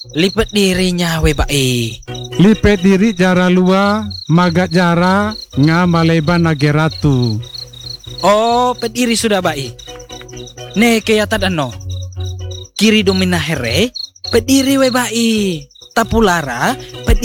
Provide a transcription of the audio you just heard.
Lipat dirinya we bai. Lipet diri jara lua, magat jara nga maleban nageratu. Oh, pediri sudah bai. Ne keyatan ano. Kiri domina here, pediri we bai. Tapulara, pediri